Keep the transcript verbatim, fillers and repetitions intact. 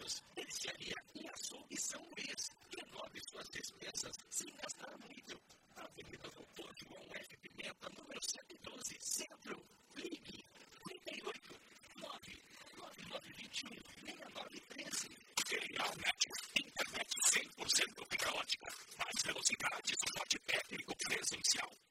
alimentos, mercearia e açougue São Luís. Renove suas despesas sem gastar muito. Avenida Doutor João F. Pimenta, número cento e doze, Centro. Ligue trinta e oito, nove nove nove dois um, seis nove um três. Realnet, internet cem por cento fibra ótica. Mais velocidade, suporte técnico presencial.